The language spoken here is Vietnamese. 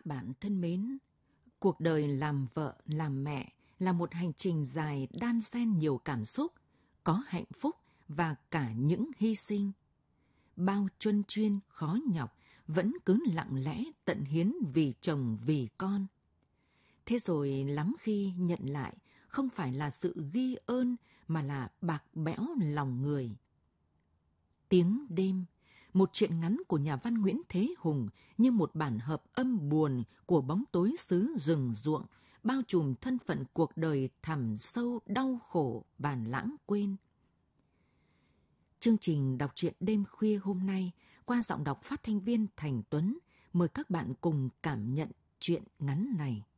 Các bạn thân mến, cuộc đời làm vợ, làm mẹ là một hành trình dài đan xen nhiều cảm xúc, có hạnh phúc và cả những hy sinh. Bao truân chuyên khó nhọc vẫn cứ lặng lẽ tận hiến vì chồng vì con. Thế rồi lắm khi nhận lại không phải là sự ghi ơn mà là bạc bẽo lòng người. Tiếng đêm, một truyện ngắn của nhà văn Nguyễn Thế Hùng như một bản hợp âm buồn của bóng tối xứ rừng ruộng, bao trùm thân phận cuộc đời thẳm sâu đau khổ và lãng quên. Chương trình đọc truyện đêm khuya hôm nay qua giọng đọc phát thanh viên Thành Tuấn mời các bạn cùng cảm nhận truyện ngắn này.